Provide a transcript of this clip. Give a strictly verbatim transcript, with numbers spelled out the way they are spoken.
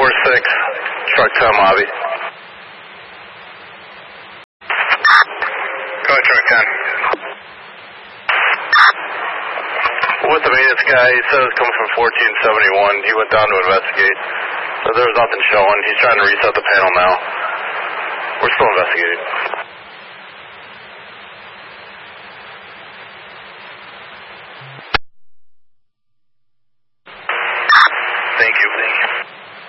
four six, truck ten lobby. Go ahead, truck ten. With the maintenance guy, he said it's coming from fourteen seventy-one. He went down to investigate. So there was nothing showing. He's trying to reset the panel now. We're still investigating.